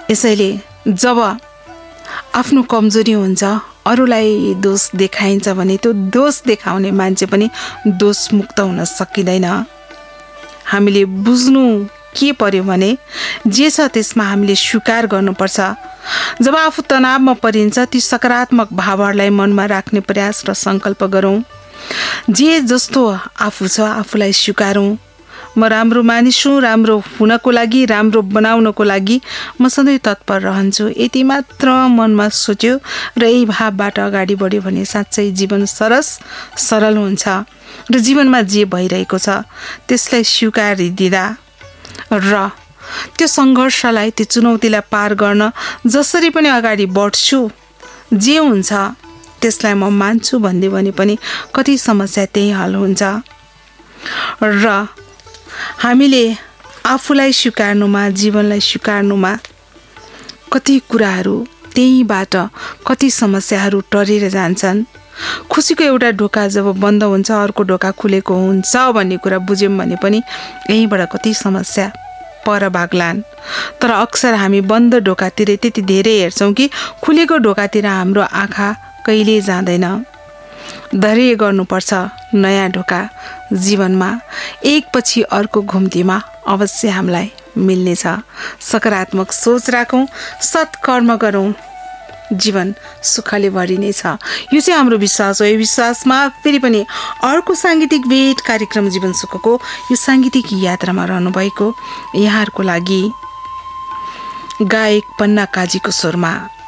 यसैले जब आफ्नो कमजोरी हुन्छ, अरूलाई दोष देखाइन्छ भने त्यो दोष देखाउने मान्छे पनि दोषमुक्त हुन सकिँदैन। हामीले बुझ्नु के पर्यो भने जे छ त्यसमा हामीले स्वीकार गर्नुपर्छ। जब आफू तनावमा परिन्छ ती सकारात्मक भावहरूलाई मनमा राख्ने प्रयास र सङ्कल्प गरौँ। जे जस्तो आफू छ आफूलाई स्वीकारौँ। म राम्रो मानिस हुँ, राम्रो हुनको लागि, राम्रो बनाउनको लागि म सधैँ तत्पर रहन्छु, यति मात्र मनमा सोच्यो र यही भावबाट अगाडि बढ्यो भने साँच्चै जीवन सरल हुन्छ र जीवनमा जे भइरहेको छ त्यसलाई स्वीकारिदिँदा र त्यो सङ्घर्षलाई, त्यो चुनौतीलाई पार गर्न जसरी पनि अगाडि बढ्छु, जे हुन्छ त्यसलाई म मान्छु भन्दै भने पनि कति समस्या त्यही हल हुन्छ। र हामीले आफूलाई स्वीकार्नुमा, जीवनलाई स्वीकार्नुमा कति कुराहरू त्यहीबाट कति समस्याहरू टरेर जान्छन्। खुसीको एउटा ढोका जब बन्द हुन्छ अर्को ढोका खुलेको हुन्छ भन्ने कुरा बुझ्यौँ भने पनि यहीँबाट कति समस्या पर भाग्लान्। तर अक्सर हामी बन्द ढोकातिर त्यति धेरै हेर्छौँ कि खुलेको ढोकातिर हाम्रो आँखा कहिले जाँदैन। धैर्य गर्नुपर्छ। नयाँ ढोका जीवनमा एकपछि अर्को घुम्तीमा अवश्य हामीलाई मिल्नेछ। सकारात्मक सोच राखौँ, सत्कर्म गरौँ, जीवन सुखले भरिनेछ। यो चाहिँ हाम्रो विश्वास हो। यो विश्वासमा फेरि पनि अर्को साङ्गीतिक भेट कार्यक्रम जीवन सुखको यो साङ्गीतिक यात्रामा रहनुभएको यहाँहरूको लागि गायक पन्ना काजीको स्वरमा